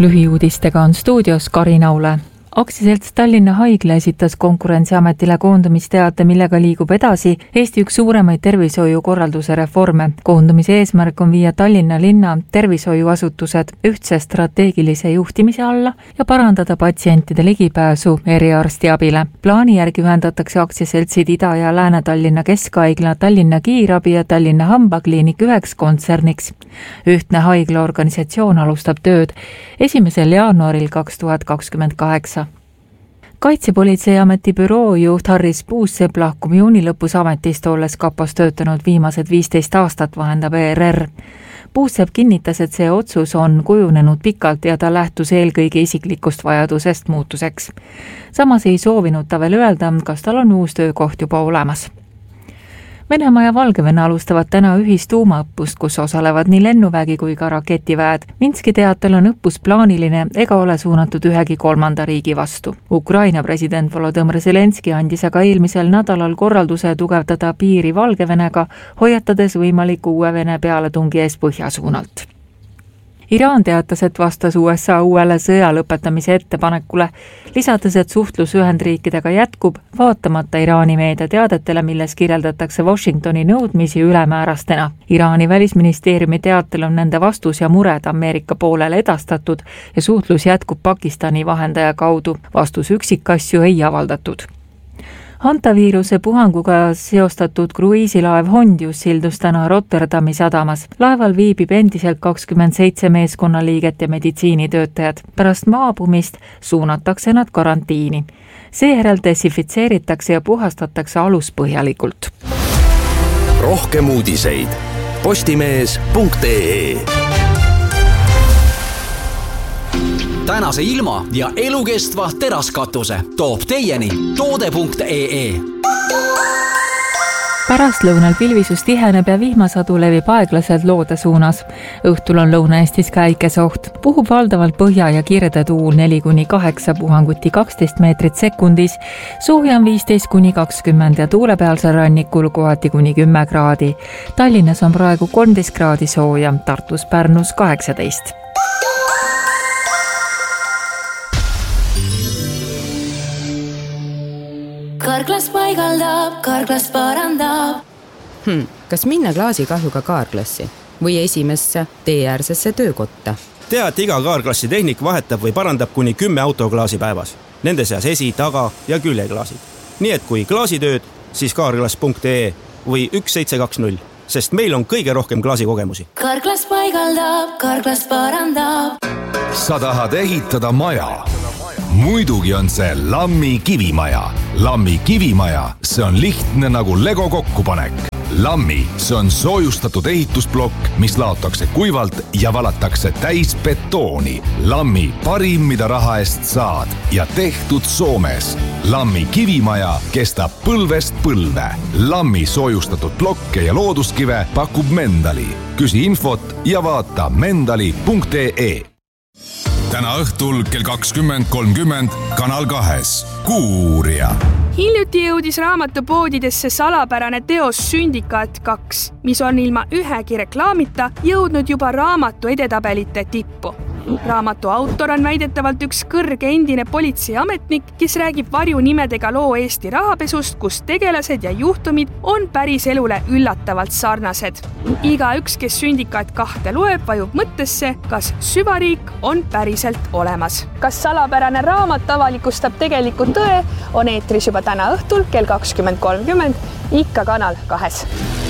Lühiuudistega on stuudios Karin Aule. Aktsiaselts Tallinna Haigla esitas Konkurentsiametile koondumisteate, millega liigub edasi Eesti üks suuremaid tervishoiukorralduse reforme. Koondumise eesmärk on viia Tallinna linna tervishoiuasutused ühtse strateegilise juhtimise alla ja parandada patsientide ligipääsu eriarstiabile. Plaani järgi ühendatakse aktsiaseltsid Ida- ja Lääne-Tallinna Keskhaigla, Tallinna Kiirabi ja Tallinna Hambakliinik üheks kontserniks. Ühtne haiglaorganisatsioon alustab tööd 1. jaanuaril 2028. Kaitsepolitseiameti büroo juht Harris Puusepp lahkub juuni lõpus ametist, olles kapos töötanud viimased 15 aastat, vahendab ERR. Puusepp kinnitas, et see otsus on kujunenud pikalt ja ta lähtus eelkõige isiklikust vajadusest muutuseks. Samas ei soovinud ta veel öelda, kas tal on uus töökoht juba olemas. Venemaa ja Valgevene alustavad täna ühistuumaõppust, kus osalevad nii lennuvägi kui ka raketiväed. Minski teatel on õppus plaaniline ega ole suunatud ühegi kolmanda riigi vastu. Ukraina president Volodõmõr Zelenski andis aga eelmisel nädalal korralduse tugevdada piiri Valgevenega, hoiatades võimaliku uue Vene pealetungi ees põhjasuunalt. Iraan teatas, et vastas USA uuele sõja lõpetamise ettepanekule, lisades, et suhtlus Ühendriikidega jätkub, vaatamata Iraani meediateadetele, milles kirjeldatakse Washingtoni nõudmisi ülemäärastena. Iraani välisministeeriumi teatel on nende vastus ja mured Ameerika poolele edastatud ja suhtlus jätkub Pakistani vahendaja kaudu. Vastus üksikasju ei avaldatud. Hantaviiruse puhanguga seostatud kruiisilaev Hondius sildus täna Rotterdami sadamas. Laeval viibib endiselt 27 meeskonnaliiget ja meditsiinitöötajad. Pärast maabumist suunatakse nad karantiini. Seejärel desinfitseeritakse ja puhastatakse alus põhjalikult. Rohkem uudiseid postimees.ee. Tänase ilma ja elukestva teraskatuse toob teieni toode.ee. Pärastlõunal pilvisus tiheneb ja vihmasadu levib aeglaselt loode suunas. Õhtul on Lõuna-Eestis ka äikeseoht. Puhub valdavalt põhja ja kirde tuul 4-8, puhanguti 12 meetrit sekundis. Sooja on 15-20 ja tuulepealsel rannikul kohati kuni 10 kraadi. Tallinnas on praegu 13 kraadi sooja, Tartus, Pärnus 18. Kaarglas paigaldab, kaarglas parandab. Kas minna klaasikahjuga kaarglassi või esimesse teeäärsesse töökotta? Tea, et iga kaarglassi tehnik vahetab või parandab kuni 10 autoklaasi päevas. Nende seas esi-, taga- ja küljeklaasid. Nii et kui klaasitööd, siis kaarglas.ee või 1720, sest meil on kõige rohkem klaasikogemusi. Kaarglas paigaldab, kaarglas parandab. Sa tahad ehitada maja? Muidugi on see Lammi kivimaja. Lammi kivimaja, see on lihtne nagu Lego kokkupanek. Lammi, see on soojustatud ehitusblokk, mis laotakse kuivalt ja valatakse täis betooni. Lammi parim, mida raha eest saad ja tehtud Soomes. Lammi kivimaja kestab põlvest põlve. Lammi soojustatud blokke ja looduskive pakub Mendali. Küsi infot ja vaata mendali.ee. Täna õhtul kell 20.30 Kanal 2. Kuu-uurija. Hiljuti jõudis raamatupoodidesse salapärane teos Sündikaat 2, mis on ilma ühegi reklaamita jõudnud juba raamatu edetabelite tippu. Raamatu autor on väidetavalt üks kõrge endine politseiametnik, kes räägib varjunimedega loo Eesti rahapesust, kus tegelased ja juhtumid on päris elule üllatavalt sarnased. Igaüks, kes Sündikaat 2 loeb, vajub mõttesse, kas süvariik on päriselt olemas. Kas salapärane raamat avalikustab tegelikult tõe, on eetris juba täna õhtul kell 20.30, ikka Kanal 2.